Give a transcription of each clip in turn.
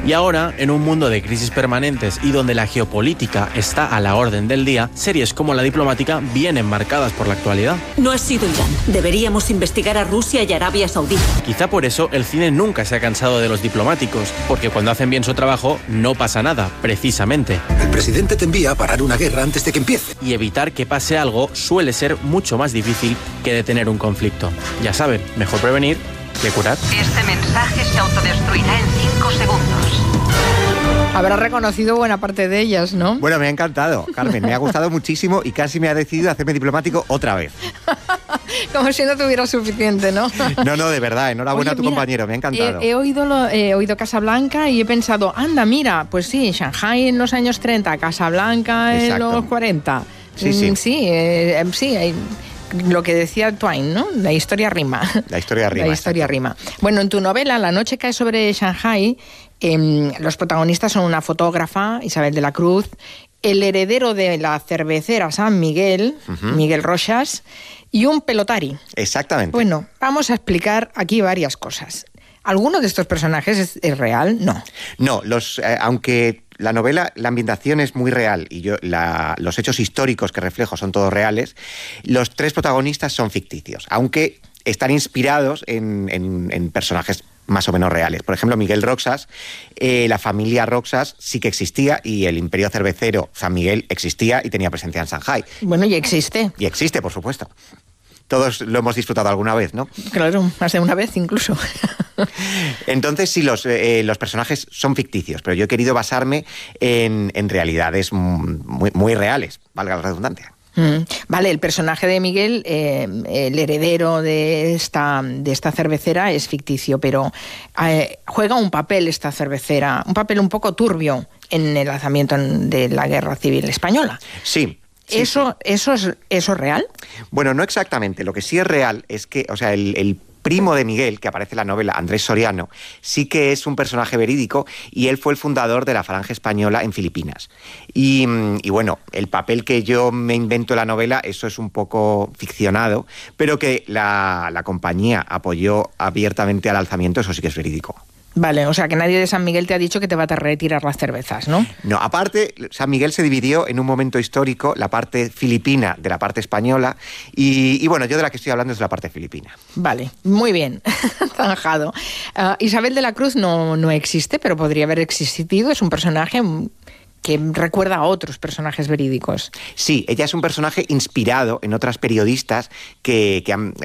Y ahora, en un mundo de crisis permanentes y donde la geopolítica está a la orden del día, series como La Diplomática vienen marcadas por la actualidad. No ha sido Irán. Deberíamos investigar a Rusia y Arabia Saudí. Quizá por eso el cine nunca se ha cansado de los diplomáticos, porque cuando hacen bien su trabajo no pasa nada, precisamente. El presidente te envía a parar una guerra antes de que empiece. Y evitar que pase algo suele ser mucho más difícil que detener un conflicto. Ya saben, mejor prevenir que curar. Este mensaje se autodestruirá en 5 segundos. Habrás reconocido buena parte de ellas, ¿no? Bueno, me ha encantado, Carmen, me ha gustado muchísimo y casi me ha decidido hacerme diplomático otra vez. Como si no tuviera suficiente, ¿no? No, de verdad, enhorabuena a tu compañero, me ha encantado. He oído Casablanca y he pensado, anda, mira, pues sí, Shanghái en los años 30, Casablanca en los 40. Sí, lo que decía Twain, ¿no? La historia rima. La historia rima. Bueno, en tu novela, La noche cae sobre Shanghái, los protagonistas son una fotógrafa, Isabel de la Cruz, el heredero de la cervecera San Miguel, Miguel Roxas, y un pelotari. Exactamente. Bueno, vamos a explicar aquí varias cosas. ¿Alguno de estos personajes es real? No, aunque la novela, la ambientación es muy real y los hechos históricos que reflejo son todos reales, los 3 protagonistas son ficticios, aunque están inspirados en personajes más o menos reales. Por ejemplo, Miguel Roxas, la familia Roxas sí que existía y el imperio cervecero San Miguel existía y tenía presencia en Shanghái. Bueno, y existe. Y existe, por supuesto. Todos lo hemos disfrutado alguna vez, ¿no? Claro, más de una vez incluso. Entonces, sí, los personajes son ficticios, pero yo he querido basarme en realidades muy, muy reales, valga la redundancia. Vale, el personaje de Miguel, el heredero de esta cervecera, es ficticio, pero juega un papel esta cervecera, un papel un poco turbio en el lanzamiento de la Guerra Civil Española. Sí. ¿Eso es real? Bueno, no exactamente. Lo que sí es real es que, o sea, el primo de Miguel, que aparece en la novela, Andrés Soriano, sí que es un personaje verídico y él fue el fundador de la Falange Española en Filipinas. Y bueno, el papel que yo me invento en la novela, eso es un poco ficcionado, pero que la compañía apoyó abiertamente al alzamiento, eso sí que es verídico. Vale, o sea que nadie de San Miguel te ha dicho que te va a retirar las cervezas, ¿no? No, aparte, San Miguel se dividió en un momento histórico, la parte filipina de la parte española, y bueno, yo de la que estoy hablando es de la parte filipina. Vale, muy bien, zanjado. Isabel de la Cruz no existe, pero podría haber existido, es un personaje que recuerda a otros personajes verídicos. Sí, ella es un personaje inspirado en otras periodistas que han...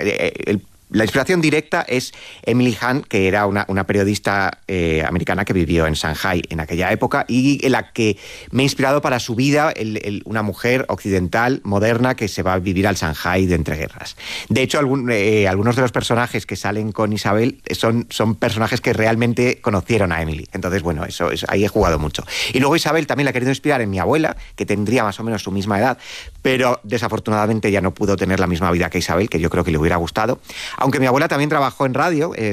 La inspiración directa es Emily Hunt, que era una periodista americana que vivió en Shanghái en aquella época y en la que me he inspirado para su vida, una mujer occidental, moderna, que se va a vivir al Shanghái de entreguerras. De hecho, algunos de los personajes que salen con Isabel son personajes que realmente conocieron a Emily. Entonces, bueno, ahí he jugado mucho. Y luego Isabel también la he querido inspirar en mi abuela, que tendría más o menos su misma edad, pero desafortunadamente ya no pudo tener la misma vida que Isabel, que yo creo que le hubiera gustado. Aunque mi abuela también trabajó en radio, en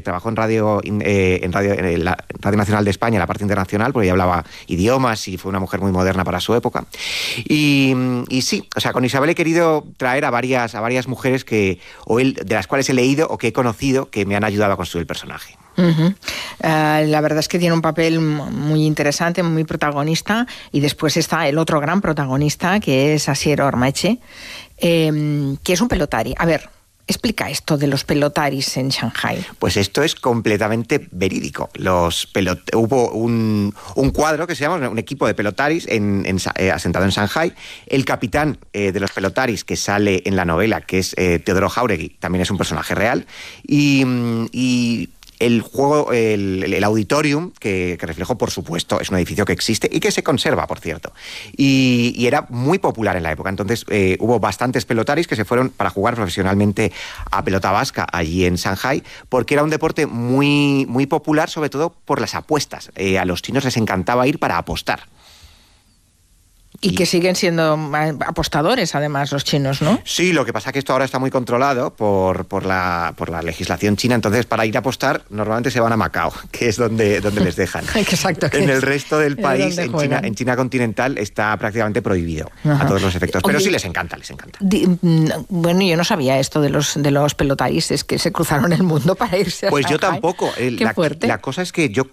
la Radio Nacional de España, en la parte internacional, porque ella hablaba idiomas y fue una mujer muy moderna para su época. Y sí, o sea, con Isabel he querido traer a varias mujeres de las cuales he leído o que he conocido que me han ayudado a construir el personaje. La verdad es que tiene un papel muy interesante, muy protagonista, y después está el otro gran protagonista, que es Asier Ormaeche, que es un pelotari. A ver, explica esto de los pelotaris en Shanghái. Pues esto es completamente verídico. Hubo un cuadro que se llama un equipo de pelotaris asentado en Shanghái. El capitán de los pelotaris que sale en la novela, que es Teodoro Jáuregui, también es un personaje real. Y el juego, el auditorium, que reflejó, por supuesto, es un edificio que existe y que se conserva, por cierto. Y era muy popular en la época. Entonces hubo bastantes pelotaris que se fueron para jugar profesionalmente a pelota vasca allí en Shanghái, porque era un deporte muy, muy popular, sobre todo por las apuestas. A los chinos les encantaba ir para apostar. Y que siguen siendo apostadores, además, los chinos, ¿no? Sí, lo que pasa es que esto ahora está muy controlado por la legislación china. Entonces, para ir a apostar, normalmente se van a Macao, que es donde les dejan. Exacto. En el resto del país, en China continental, está prácticamente prohibido. Ajá. A todos los efectos. Pero sí les encanta. Bueno, yo no sabía esto de los pelotaris, es que se cruzaron el mundo para irse a Pues Shanghái. Yo tampoco. Qué fuerte. La cosa es que yo